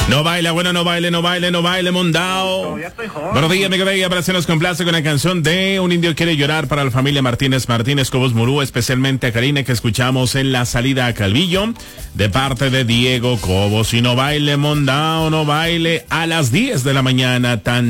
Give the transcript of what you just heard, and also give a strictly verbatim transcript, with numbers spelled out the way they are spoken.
No baila, bueno, no baile, no baile, no baile, Mondao. Buenos días, amiga bella, para se nos complace con la canción de Un Indio Quiere Llorar para la familia Martínez Martínez Cobos Murú, especialmente a Karina, que escuchamos en la salida a Calvillo, de parte de Diego Cobos. Y no baile, Mondao, no baile, a las diez de la mañana, tan